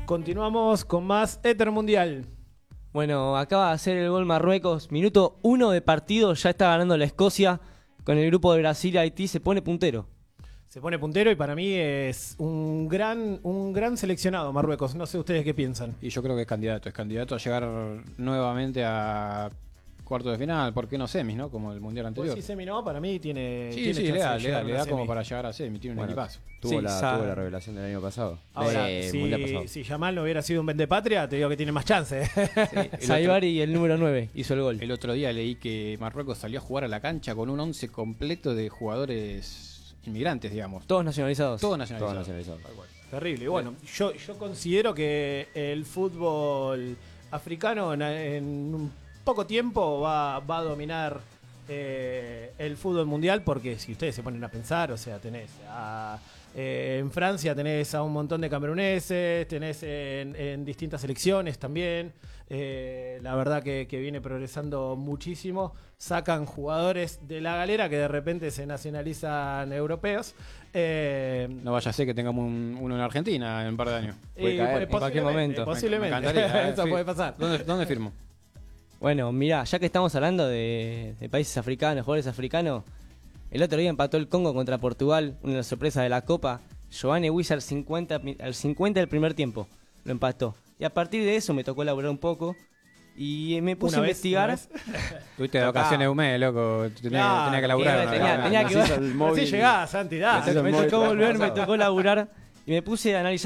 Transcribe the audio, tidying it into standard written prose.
Continuamos con más Éter Mundial. Bueno, acaba de hacer el gol Marruecos. Minuto 1 de partido, ya está ganando la Escocia. Con el grupo de Brasil y Haití se pone puntero. Se pone puntero y para mí es un gran seleccionado Marruecos. No sé ustedes qué piensan. Y yo creo que es candidato a llegar nuevamente a cuartos de final, ¿por qué no semis, no? Como el mundial anterior. Pues si semi no, para mí tiene Sí, chance le de llegar a da una como semi. para llegar a semi, tiene un equipazo. Tuvo la revelación del año pasado. Ahora, mundial pasado. si Yamal no hubiera sido un vendepatria, te digo que tiene más chance. Saibari, el número 9, hizo el gol. El otro día leí que Marruecos salió a jugar a la cancha con un 11 completo de jugadores inmigrantes, digamos. Todos nacionalizados. Todos nacionalizados. Terrible. Y bueno, yo considero que el fútbol africano en un poco tiempo va a dominar el fútbol mundial, porque si ustedes se ponen a pensar, o sea, tenés en Francia tenés a un montón de cameruneses, tenés en distintas selecciones también. La verdad que viene progresando muchísimo. Sacan jugadores de la galera que de repente se nacionalizan europeos. No vaya a ser que tengamos uno en Argentina en un par de años. Puede caer en cualquier momento. Posiblemente. Me encantaría, Eso puede pasar. ¿Dónde firmo? Bueno, mirá, ya que estamos hablando de países africanos, jugadores africanos, el otro día empató el Congo contra Portugal, una de las sorpresas de la Copa. Giovanni Wiese al 50 del primer tiempo lo empató. Y a partir de eso me tocó laburar un poco y me puse a investigar. Tuviste de vacaciones un mes, loco. Tenía que laburar. Tenía que Así llegás, Santi, da. me tocó volver, me tocó laburar y me puse a analizar